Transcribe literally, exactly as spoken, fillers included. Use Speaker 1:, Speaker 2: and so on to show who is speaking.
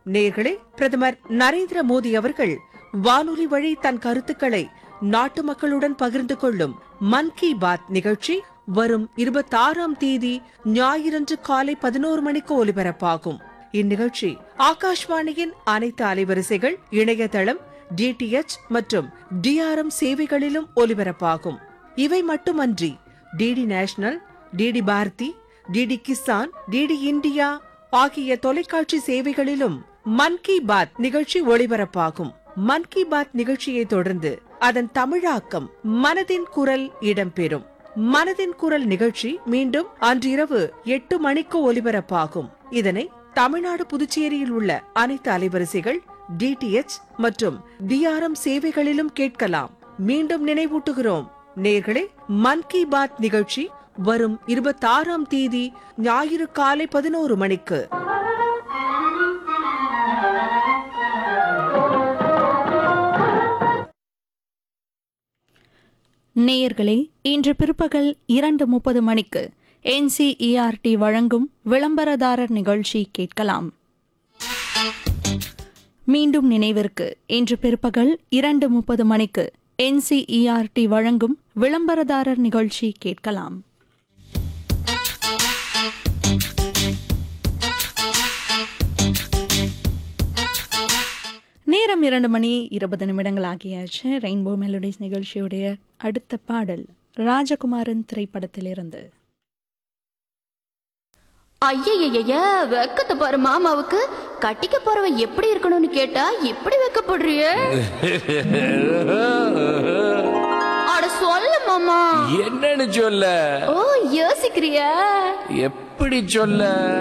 Speaker 1: நேயர்களே, பிரதமர் நரேந்திர மோடி அவர்கள் வானொலி வழி தன் கருத்துக்களை நாட்டு மக்களுடன் பகிர்ந்து கொள்ளும் மன் கி பாத் நிகழ்ச்சி வரும் இருபத்தாறாம் தேதி ஞாயிறன்று காலை பதினோரு மணிக்கு ஒலிபரப்பாகும். இந்நிகழ்ச்சி ஆகாஷ்வாணியின் அனைத்து அலைவரிசைகள், இணையதளம், டிடிஎச் மற்றும் டிஆர்எம் சேவைகளிலும் ஒலிபரப்பாகும். இவை மட்டுமன்றி DD national, DD Bharathi, DD Kisan, DD India ஆகிய தொலைக்காட்சி சேவைகளிலும் மன் கி பாத் நிகழ்ச்சி ஒளிபரப்பாகும். மன் கி பாத் நிகழ்ச்சியை தொடர்ந்து அதன் தமிழாக்கம் மனதின் குரல் இடம்பெறும். மனதின் குரல் நிகழ்ச்சி மீண்டும் அன்றிரவு எட்டு மணிக்கு ஒலிபரப்பாகும். இதனை தமிழ்நாடு, புதுச்சேரியில் உள்ள அனைத்து அலைவரிசைகள், டிடிஎச் மற்றும் டிஆர்எம் சேவைகளிலும் கேட்கலாம். மீண்டும் நினைவூட்டுகிறோம் நேயர்களே, மன் கி பாத் நிகழ்ச்சி வரும் இருபத்தாறாம் தேதி ஞாயிறு காலை பதினோரு மணிக்கு.
Speaker 2: நேயர்களே, இன்று பிற்பகல் இரண்டு முப்பது மணிக்கு என்சிஇஆர்டி வழங்கும் விளம்பரதாரர் நிகழ்ச்சி கேட்கலாம். மீண்டும் நினைவிற்கு, இன்று பிற்பகல் இரண்டு முப்பது மணிக்கு என்சிஇஆர்டி வழங்கும் விளம்பரதாரர் நிகழ்ச்சி கேட்கலாம். நேரம் இரண்டு மணி இருபது நிமிடங்கள் ஆகியாச்சு. ரெயின்போ மெலோடிஸ் நிகழ்ச்சியுடைய அடுத்த பாடல் ராஜகுமாரன் திரைப்படத்திலிருந்து.
Speaker 3: ஐயய்ய, வெக்கத்தை பாரு மாமாவுக்கு. கட்டிக்க போறவன் எப்படி இருக்கணும்னு கேட்டா இப்படி வெக்கப்படுறிய? அட சொல்ல மாமா.
Speaker 4: என்னன்னு சொல்ல?
Speaker 3: ஓ, யோசிக்கிறியா?
Speaker 4: எப்படி சொல்ல?